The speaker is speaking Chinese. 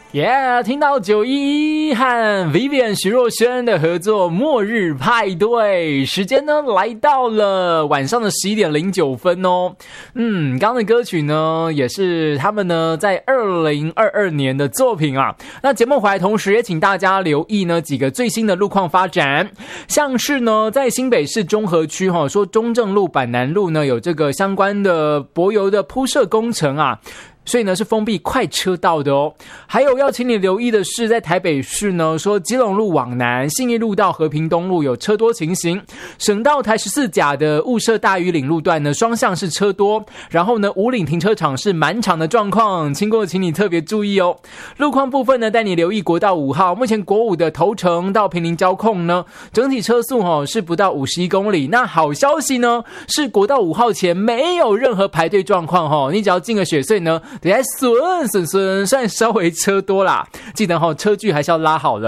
听到911和 Vivian 徐若瑄的合作末日派对，时间呢来到了晚上的11点09分哦。刚刚的歌曲呢也是他们呢在2022年的作品啊。那节目回来同时也请大家留意呢几个最新的路况发展，像是呢在新北市中和区说中正路、板南路呢有这个相关的柏油的铺设工程啊，所以呢是封闭快车道的哦。还有要请你留意的是，在台北市呢说基隆路往南、信义路到和平东路有车多情形，省道台14甲的雾社大屿岭路段呢双向是车多，然后呢五岭停车场是满场的状况，经过请你特别注意哦。路况部分呢带你留意国道5号，目前国5的头城到坪林交控呢整体车速是不到51公里。那好消息呢是国道5号前没有任何排队状况你只要进了雪隧呢等下顺，虽然稍微车多啦，记得车距还是要拉好了。